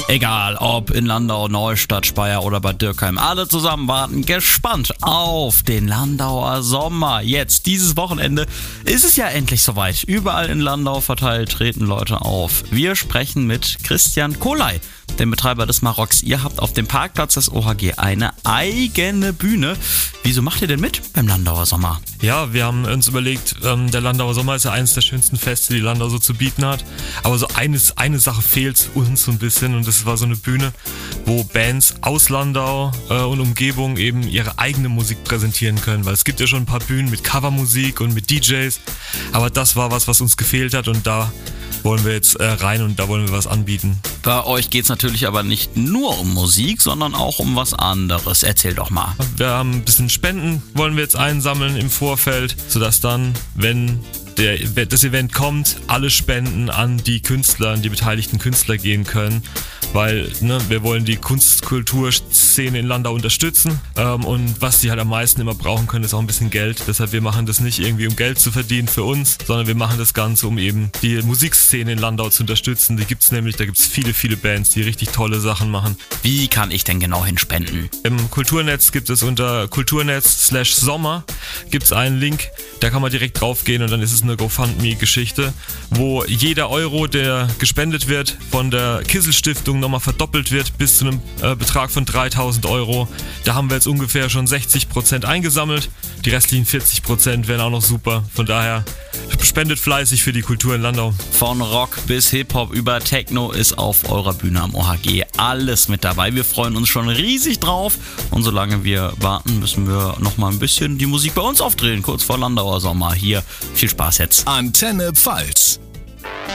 Egal ob in Landau, Neustadt, Speyer oder Bad Dürkheim, alle zusammen warten gespannt auf den Landauer Sommer. Jetzt, dieses Wochenende, ist es ja endlich soweit. Überall in Landau verteilt treten Leute auf. Wir sprechen mit Christian Kolay, dem Betreiber des Marocks. Ihr habt auf dem Parkplatz des OHG eine eigene Bühne. Wieso macht ihr denn mit beim Landauer Sommer? Ja, wir haben uns überlegt, der Landauer Sommer ist ja eines der schönsten Feste, die Landau so zu bieten hat. Aber so eine Sache fehlt uns so ein bisschen, und das war so eine Bühne, wo Bands aus Landau und Umgebung eben ihre eigene Musik präsentieren können. Weil es gibt ja schon ein paar Bühnen mit Covermusik und mit DJs, aber das war was uns gefehlt hat, und da wollen wir jetzt rein und da wollen wir was anbieten. Bei euch geht es natürlich aber nicht nur um Musik, sondern auch um was anderes. Erzähl doch mal. Wir haben ein bisschen Spenden, wollen wir jetzt einsammeln im Vorfeld, sodass dann, wenn das Event kommt, alle Spenden an die Künstler, an die beteiligten Künstler gehen können, weil wir wollen die Kunst-Kultur-Szene in Landau unterstützen, und was die halt am meisten immer brauchen können, ist auch ein bisschen Geld. Deshalb, wir machen das nicht irgendwie, um Geld zu verdienen für uns, sondern wir machen das Ganze, um eben die Musikszene in Landau zu unterstützen. Da gibt es viele Bands, die richtig tolle Sachen machen. Wie kann ich denn genau hinspenden? Im Kulturnetz gibt es unter kulturnetz/Sommer gibt's einen Link, da kann man direkt drauf gehen, und dann ist es eine GoFundMe-Geschichte, wo jeder Euro, der gespendet wird, von der Kissel-Stiftung nochmal verdoppelt wird bis zu einem Betrag von 3.000 Euro. Da haben wir jetzt ungefähr schon 60% eingesammelt. Die restlichen 40% wären auch noch super. Von daher spendet fleißig für die Kultur in Landau. Von Rock bis Hip-Hop über Techno ist auf eurer Bühne am OHG alles mit dabei. Wir freuen uns schon riesig drauf. Und solange wir warten, müssen wir noch mal ein bisschen die Musik bei uns aufdrehen. Kurz vor Landauer Sommer. Hier, viel Spaß jetzt. Antenne Pfalz.